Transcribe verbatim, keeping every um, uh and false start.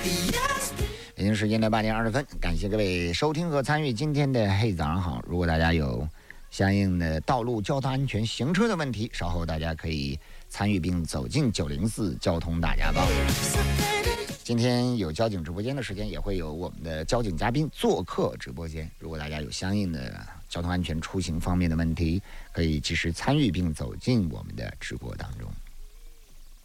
北京时间的八点二十分，感谢各位收听和参与今天的嘿早上好。如果大家有相应的道路交通安全行车的问题，稍后大家可以参与并走进九零四交通大家报。今天有交警直播间的时间，也会有我们的交警嘉宾做客直播间。如果大家有相应的交通安全出行方面的问题，可以及时参与并走进我们的直播当中。